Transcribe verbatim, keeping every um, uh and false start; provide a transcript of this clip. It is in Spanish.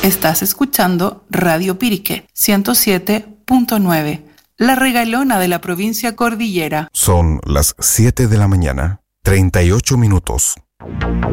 Estás escuchando Radio Pirique ciento siete punto nueve, la regalona de la provincia Cordillera. Son las siete de la mañana, treinta y ocho minutos.